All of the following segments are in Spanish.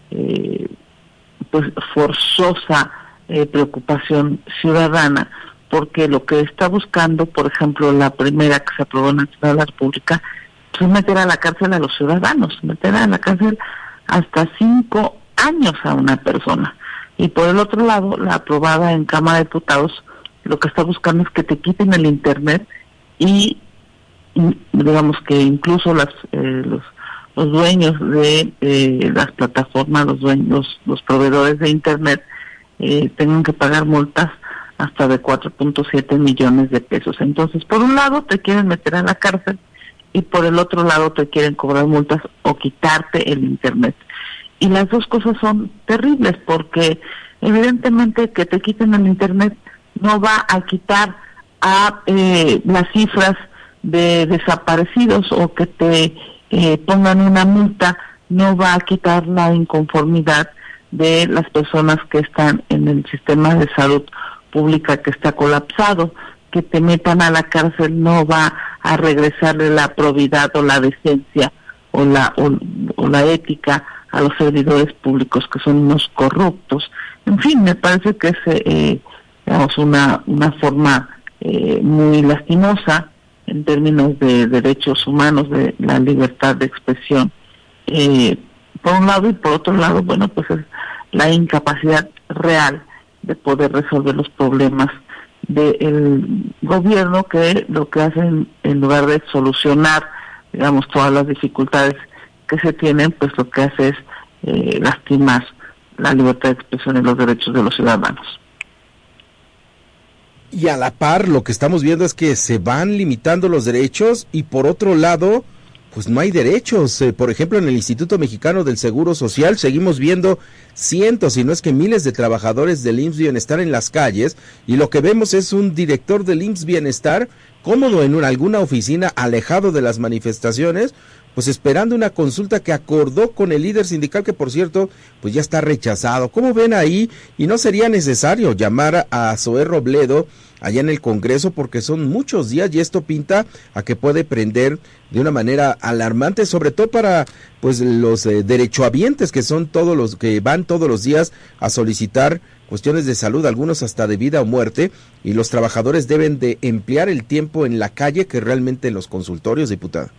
eh, pues forzosa preocupación ciudadana, porque lo que está buscando, por ejemplo, la primera que se aprobó en el Senado de la República, es meter a la cárcel a los ciudadanos, meter a la cárcel hasta 5 años a una persona. Y por el otro lado, la aprobada en Cámara de Diputados, lo que está buscando es que te quiten el Internet y digamos que incluso los dueños de las plataformas, los proveedores de Internet, tengan que pagar multas hasta de 4.7 millones de pesos. Entonces, por un lado te quieren meter a la cárcel y por el otro lado te quieren cobrar multas o quitarte el Internet. Y las dos cosas son terribles, porque evidentemente que te quiten el Internet no va a quitar a las cifras de desaparecidos, o que te pongan una multa no va a quitar la inconformidad de las personas que están en el sistema de salud pública que está colapsado. Que te metan a la cárcel no va a regresarle la probidad o la decencia o la ética a los servidores públicos, que son unos corruptos. En fin, me parece que es una forma muy lastimosa en términos de derechos humanos, de la libertad de expresión, por un lado, y por otro lado, bueno, pues es la incapacidad real de poder resolver los problemas del gobierno, que lo que hacen, en lugar de solucionar, digamos, todas las dificultades que se tienen, pues lo que hace es lastimar la libertad de expresión y los derechos de los ciudadanos. Y a la par, lo que estamos viendo es que se van limitando los derechos y por otro lado, pues no hay derechos. Por ejemplo, en el Instituto Mexicano del Seguro Social seguimos viendo cientos, si no es que miles de trabajadores del IMSS Bienestar en las calles, y lo que vemos es un director del IMSS Bienestar cómodo en alguna oficina, alejado de las manifestaciones, pues esperando una consulta que acordó con el líder sindical, que por cierto, pues ya está rechazado. ¿Cómo ven ahí? Y no sería necesario llamar a Zoé Robledo allá en el Congreso, porque son muchos días y esto pinta a que puede prender de una manera alarmante, sobre todo para pues los derechohabientes, que son todos los que van todos los días a solicitar cuestiones de salud, algunos hasta de vida o muerte, y los trabajadores deben de emplear el tiempo en la calle que realmente en los consultorios, diputada.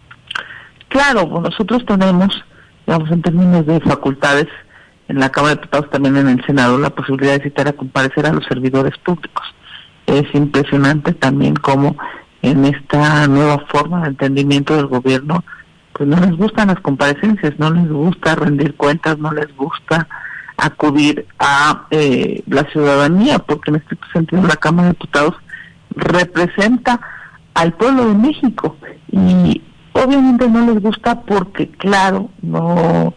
Claro, nosotros tenemos, digamos, en términos de facultades, en la Cámara de Diputados, también en el Senado, la posibilidad de citar a comparecer a los servidores públicos. Es impresionante también cómo en esta nueva forma de entendimiento del gobierno, pues no les gustan las comparecencias, no les gusta rendir cuentas, no les gusta acudir a la ciudadanía, porque en este sentido la Cámara de Diputados representa al pueblo de México, y obviamente no les gusta porque, claro, no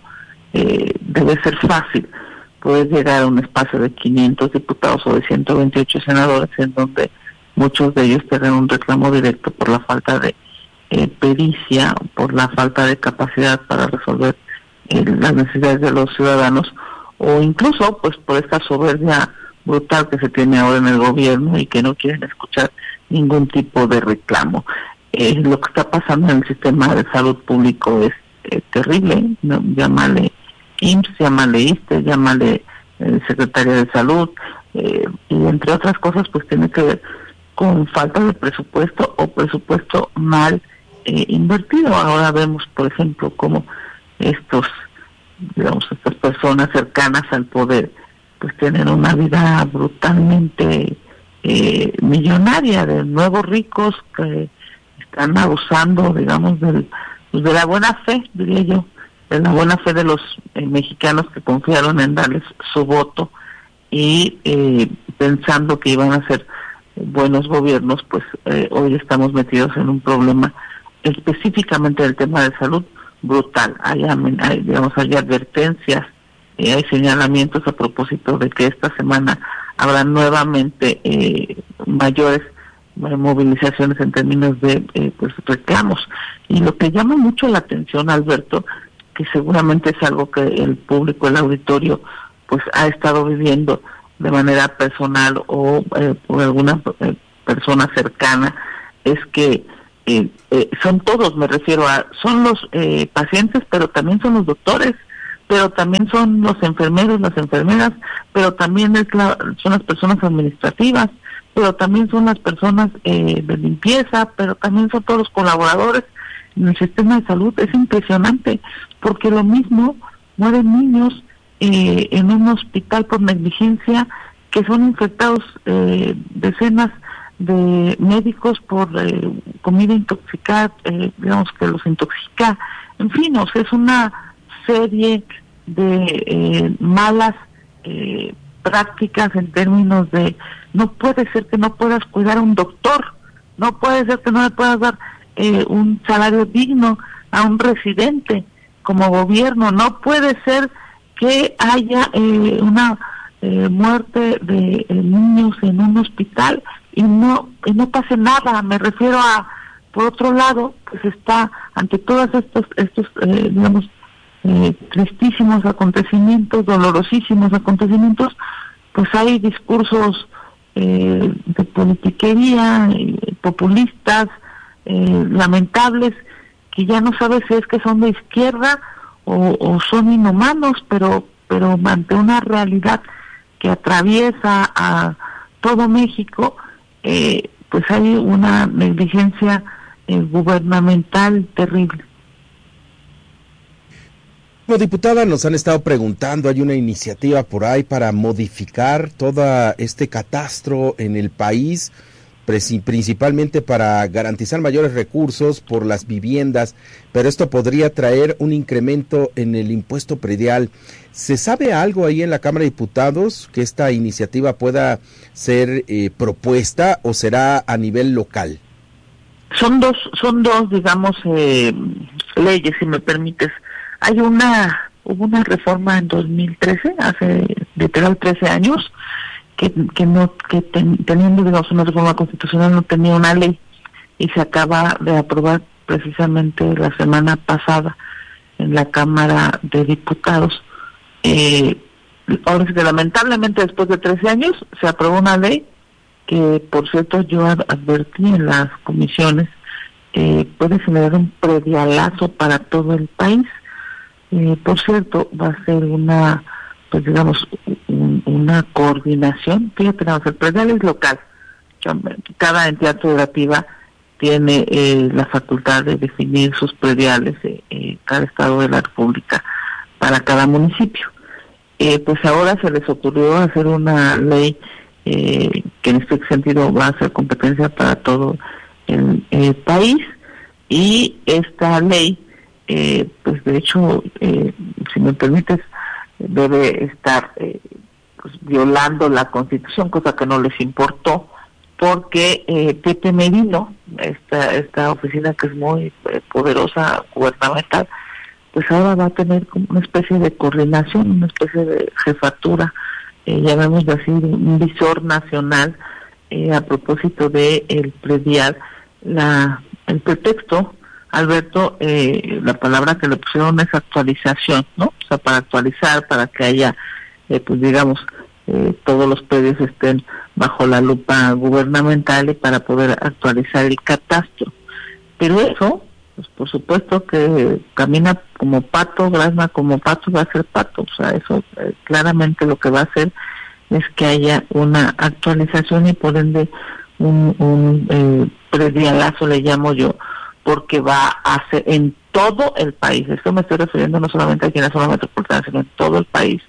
debe ser fácil poder llegar a un espacio de 500 diputados o de 128 senadores, en donde muchos de ellos tengan un reclamo directo por la falta de pericia, por la falta de capacidad para resolver las necesidades de los ciudadanos, o incluso pues por esta soberbia brutal que se tiene ahora en el gobierno y que no quieren escuchar ningún tipo de reclamo. Lo que está pasando en el sistema de salud público es terrible, ¿no? Llámale IMSS, llámale ISSSTE, llámale Secretaría de Salud, y entre otras cosas pues tiene que ver con falta de presupuesto o presupuesto mal invertido. Ahora vemos, por ejemplo, cómo estas personas cercanas al poder pues tienen una vida brutalmente millonaria, de nuevos ricos que están abusando, digamos, de la buena fe, diría yo, de la buena fe de los mexicanos que confiaron en darles su voto y pensando que iban a ser buenos gobiernos, pues hoy estamos metidos en un problema específicamente del tema de salud brutal. Hay advertencias, hay señalamientos a propósito de que esta semana habrá nuevamente mayores movilizaciones en términos de pues reclamos. Y lo que llama mucho la atención, Alberto, que seguramente es algo que el público, el auditorio, pues ha estado viviendo de manera personal o por alguna persona cercana, es que son todos, me refiero a, son los pacientes, pero también son los doctores, pero también son los enfermeros, las enfermeras, pero también son las personas administrativas, pero también son las personas de limpieza, pero también son todos los colaboradores en el sistema de salud. Es impresionante, porque lo mismo mueren niños en un hospital por negligencia, que son infectados decenas de médicos por comida intoxicada, digamos que los intoxica. En fin, o sea, es una serie de malas prácticas en términos de no puede ser que no puedas cuidar a un doctor, no puede ser que no le puedas dar un salario digno a un residente como gobierno, no puede ser que haya una muerte de niños en un hospital y no pase nada. Me refiero a, por otro lado, pues está ante todos estos digamos, tristísimos acontecimientos, dolorosísimos acontecimientos, pues hay discursos de politiquería, populistas, lamentables, que ya no sabes si es que son de izquierda o son inhumanos, pero ante una realidad que atraviesa a todo México, pues hay una negligencia gubernamental terrible. Como diputada, nos han estado preguntando, hay una iniciativa por ahí para modificar todo este catastro en el país, principalmente para garantizar mayores recursos por las viviendas, pero esto podría traer un incremento en el impuesto predial. ¿Se sabe algo ahí en la Cámara de Diputados que esta iniciativa pueda ser propuesta o será a nivel local? Son dos, digamos, leyes, si me permites. Hubo una reforma en 2013, hace literal 13 años, teniendo, digamos, una reforma constitucional, no tenía una ley, y se acaba de aprobar precisamente la semana pasada en la Cámara de Diputados. Ahora sí que lamentablemente después de 13 años se aprobó una ley que, por cierto, yo advertí en las comisiones, puede generar un predialazo para todo el país. Por cierto, va a ser una, pues digamos, una coordinación. Fíjate, el predial es local. Cada entidad federativa tiene la facultad de definir sus prediales, cada estado de la República, para cada municipio. Pues ahora se les ocurrió hacer una ley que en este sentido va a ser competencia para todo el país, y esta ley, pues de hecho, si me permites, debe estar pues violando la Constitución, cosa que no les importó, porque Pepe Merino, esta oficina que es muy poderosa, gubernamental, pues ahora va a tener como una especie de coordinación, una especie de jefatura, llamémoslo así, un visor nacional, a propósito de el predial. El pretexto, Alberto, la palabra que le pusieron es actualización, ¿no? O sea, para actualizar, para que haya, pues digamos, todos los predios estén bajo la lupa gubernamental y para poder actualizar el catastro. Pero eso, pues por supuesto que camina como pato, grazna como pato, va a ser pato. O sea, eso claramente lo que va a hacer es que haya una actualización y por ende un predialazo, le llamo yo, porque va a ser en todo el país. Esto me estoy refiriendo no solamente aquí en la zona metropolitana, sino en todo el país,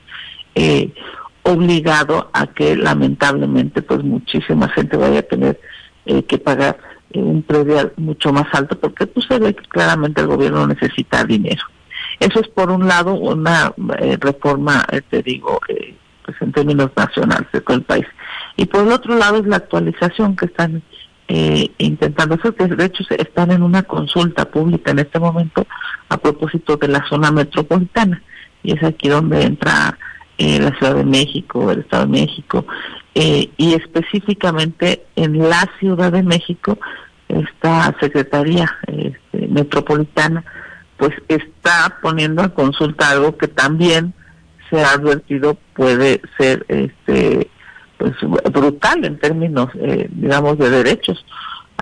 obligado a que lamentablemente pues muchísima gente vaya a tener que pagar un predial mucho más alto, porque pues se ve que claramente el gobierno necesita dinero. Eso es por un lado una reforma, te digo, pues en términos nacionales de todo el país. Y por el otro lado es la actualización que están intentando hacer, que de hecho están en una consulta pública en este momento a propósito de la zona metropolitana, y es aquí donde entra la Ciudad de México, el Estado de México, y específicamente en la Ciudad de México esta Secretaría Metropolitana pues está poniendo a consulta algo que también se ha advertido puede ser pues brutal en términos digamos de derechos.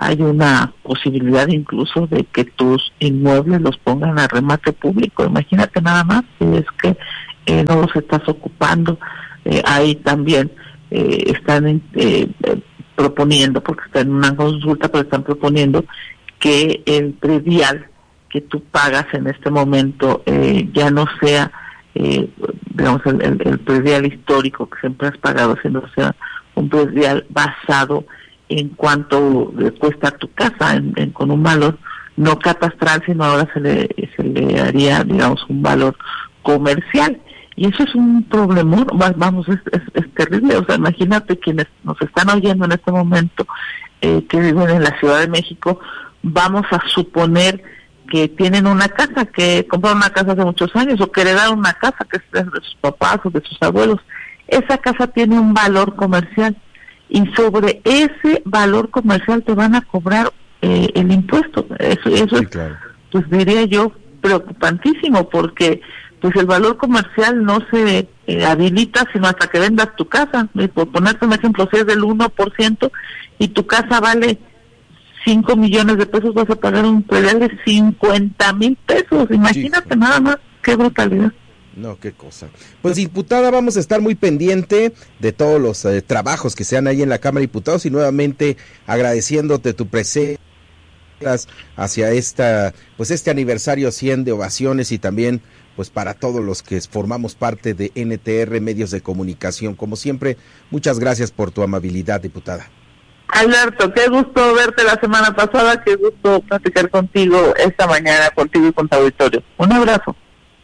hay una posibilidad incluso de que tus inmuebles los pongan a remate público. Imagínate nada más, si es que no los estás ocupando. Ahí también están proponiendo, porque está en una consulta, pero están proponiendo que el predial que tú pagas en este momento ya no sea, digamos, el predial histórico que siempre has pagado, sino sea un predial basado en cuánto cuesta tu casa, con un valor no catastral, sino ahora se le haría, digamos, un valor comercial. Y eso es un problemón, vamos, es terrible. O sea, imagínate quienes nos están oyendo en este momento, que viven en la Ciudad de México, vamos a suponer que tienen una casa, que compraron una casa hace muchos años, o que heredaron una casa que es de sus papás o de sus abuelos. Esa casa tiene un valor comercial, y sobre ese valor comercial te van a cobrar el impuesto. Eso sí, es, claro, pues diría yo, preocupantísimo, porque pues el valor comercial no se habilita sino hasta que vendas tu casa. Por ponerte un ejemplo, si es del 1% y tu casa vale 5 millones de pesos, vas a pagar un predial de 50,000 pesos. Imagínate, sí, nada más, qué brutalidad. No, qué cosa. Pues, diputada, vamos a estar muy pendiente de todos los trabajos que sean ahí en la Cámara de Diputados, y nuevamente agradeciéndote tu presencia hacia este aniversario 100 de Ovaciones, y también pues para todos los que formamos parte de NTR Medios de Comunicación. Como siempre, muchas gracias por tu amabilidad, diputada. Alberto, qué gusto verte la semana pasada, qué gusto platicar contigo esta mañana, contigo y con tu auditorio. Un abrazo.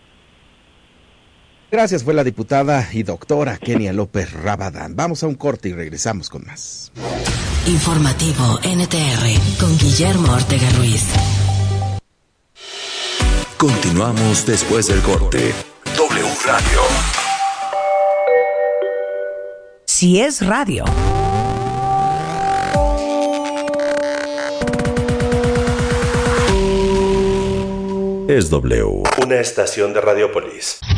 Gracias, fue la diputada y doctora Kenia López Rabadán. Vamos a un corte y regresamos con más. Informativo NTR con Guillermo Ortega Ruiz. Continuamos después del corte. W Radio. Si es radio. Es W. Una estación de Radiopolis.